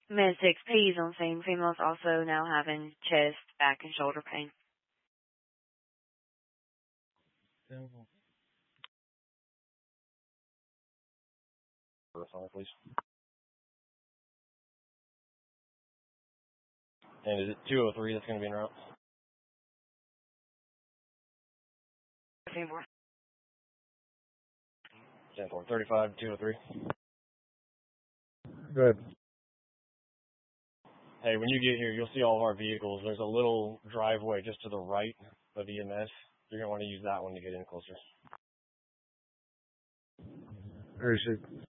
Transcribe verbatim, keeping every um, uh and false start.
Med six P's on scene. Females also now having chest, back, and shoulder pain. Please. And is it two oh three that's going to be en route? ten four. ten four, thirty-five, two oh three. Go ahead. Hey, when you get here, you'll see all of our vehicles. There's a little driveway just to the right of E M S. You're going to want to use that one to get in closer. Or is it